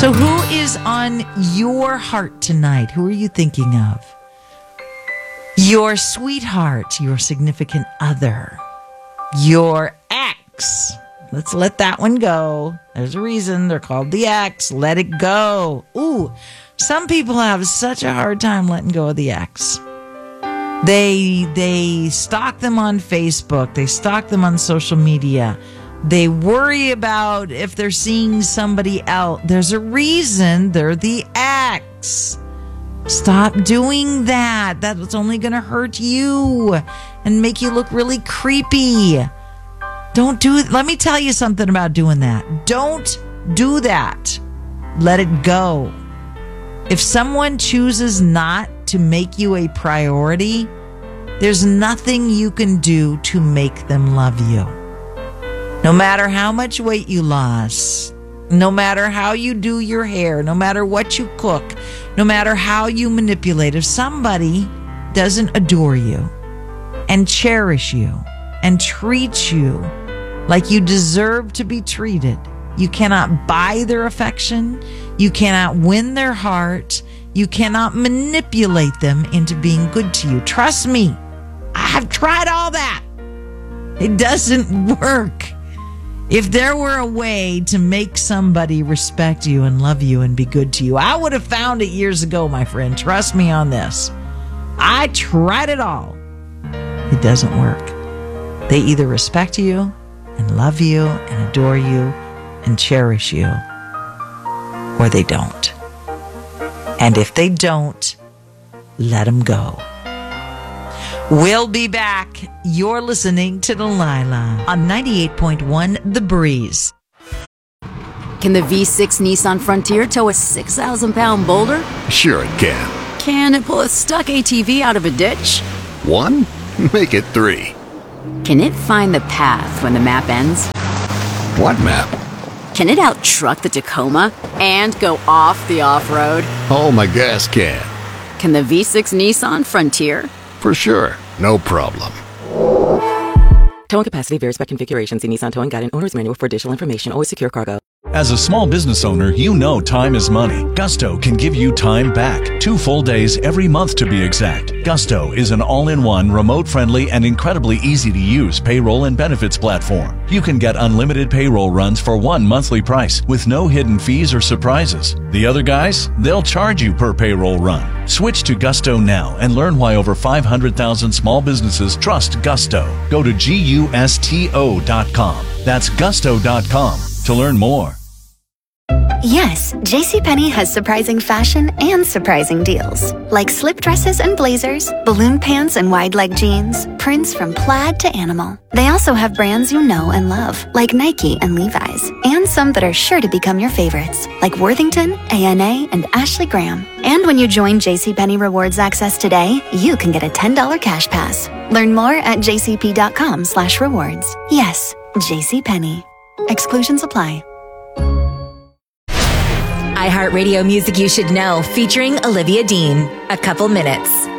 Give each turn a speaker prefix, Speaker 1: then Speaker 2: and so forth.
Speaker 1: So who is on your heart tonight? Who are you thinking of? Your sweetheart, your significant other, your ex. Let's let that one go. There's a reason they're called the ex. Let it go. Ooh, some people have such a hard time letting go of the ex. They stalk them on Facebook. They stalk them on social media. They worry about if they're seeing somebody else. There's a reason they're the ex. Stop doing that. That's only going to hurt you and make you look really creepy. Don't do it. Let me tell you something about doing that. Don't do that. Let it go. If someone chooses not to make you a priority, there's nothing you can do to make them love you. No matter how much weight you lost, no matter how you do your hair, no matter what you cook, no matter how you manipulate, if somebody doesn't adore you and cherish you and treat you like you deserve to be treated, you cannot buy their affection, you cannot win their heart, you cannot manipulate them into being good to you. Trust me, I have tried all that. It doesn't work. If there were a way to make somebody respect you and love you and be good to you, I would have found it years ago, my friend. Trust me on this. I tried it all. It doesn't work. They either respect you and love you and adore you and cherish you, or they don't. And if they don't, let them go. We'll be back. You're listening to Delilah on 98.1 The Breeze.
Speaker 2: Can the V6 Nissan Frontier tow a 6,000-pound boulder?
Speaker 3: Sure it can.
Speaker 2: Can it pull a stuck ATV out of a ditch?
Speaker 3: 1? Make it 3.
Speaker 2: Can it find the path when the map ends?
Speaker 3: What map?
Speaker 2: Can it out-truck the Tacoma and go off the off-road?
Speaker 3: Oh, my gas can.
Speaker 2: Can the V6 Nissan Frontier?
Speaker 3: For sure. No problem.
Speaker 4: Towing capacity varies by configuration. See Nissan Towing Guide and Owner's Manual for additional information. Always secure cargo.
Speaker 5: As a small business owner, you know time is money. Gusto can give you time back. 2 full days every month to be exact. Gusto is an all-in-one, remote-friendly, and incredibly easy-to-use payroll and benefits platform. You can get unlimited payroll runs for one monthly price with no hidden fees or surprises. The other guys, they'll charge you per payroll run. Switch to Gusto now and learn why over 500,000 small businesses trust Gusto. Go to GUSTO.com. That's Gusto.com to learn more.
Speaker 6: Yes, JCPenney has surprising fashion and surprising deals. Like slip dresses and blazers, balloon pants and wide leg jeans, prints from plaid to animal. They also have brands you know and love, like Nike and Levi's, and some that are sure to become your favorites, like Worthington, A&A, and Ashley Graham. And when you join JCPenney Rewards Access today, you can get a $10 cash pass. Learn more at jcp.com/rewards. Yes, JCPenney. Exclusions apply.
Speaker 7: iHeartRadio Music You Should Know, featuring Olivia Dean. A couple minutes.